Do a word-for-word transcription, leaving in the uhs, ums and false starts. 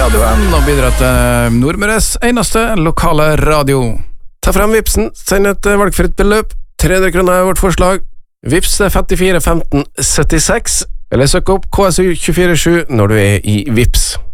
radioen og bidra til Nordmøres eneste lokale radio. Ta frem Vipsen, send et valgfritt beløp. tre hundre kroner er vårt forslag. Vips er femtifire femten syttiseks, eller søk opp K S U to fire sju når du er i Vips.